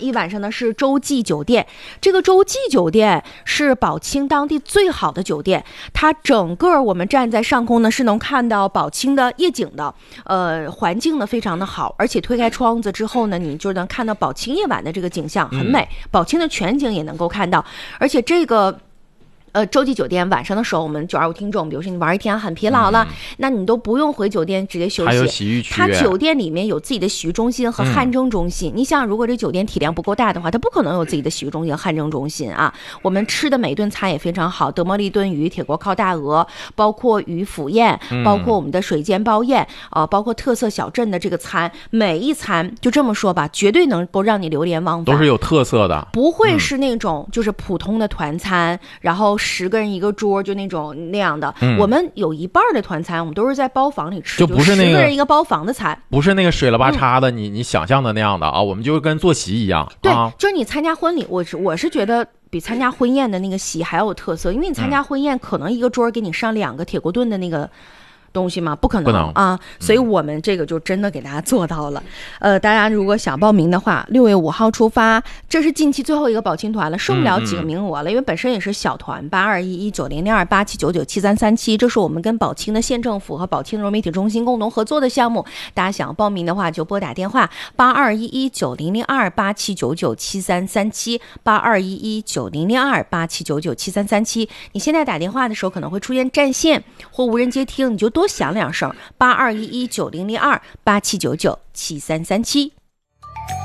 一晚上呢是洲际酒店。这个洲际酒店是宝清当地最好的酒店，它整个我们站在上空呢是能看到宝清的夜景的，环境呢非常的好，而且推开窗子之后呢，你就能看到宝清夜晚的这个景象，很美。宝清的全景也能够看到，而且这个。洲际酒店晚上的时候，我们925听众，比如说你玩一天很疲劳了，那你都不用回酒店直接休息。 还有洗浴区， 它酒店里面有自己的洗浴中心和汗蒸中心。你想，如果这酒店体量不够大的话，它不可能有自己的洗浴中心和汗蒸中心啊。我们吃的每顿餐也非常好，德莫利炖鱼、铁锅烤大鹅，包括鱼腐宴，包括我们的水煎包宴，包括特色小镇的这个餐，每一餐就这么说吧，绝对能够让你流连忘返， 都是有特色的， 不会是那种就是普通的团餐，然后10个人一个桌就那样的。我们有一半的团餐我们都是在包房里吃， 就不是那个 10个人一个包房的餐， 不是那个水了吧叉的，你想象的那样的啊，我们就跟坐席一样。 对，就是你参加婚礼，我是觉得比参加婚宴的那个席还要有特色，因为你参加婚宴可能一个桌给你上2个铁锅炖的那个东西吗？不可能啊！所以我们这个就真的给大家做到了。大家如果想报名的话，6月5号出发，这是近期最后一个宝清团了，剩不了几个名额了，因为本身也是小团，8211900287997337，这是我们跟宝清的县政府和宝清融媒体中心共同合作的项目。大家想报名的话，就拨打电话8211900287997337，8211900287997337。你现在打电话的时候可能会出现占线或无人接听，你就多响2声，8211900287997337。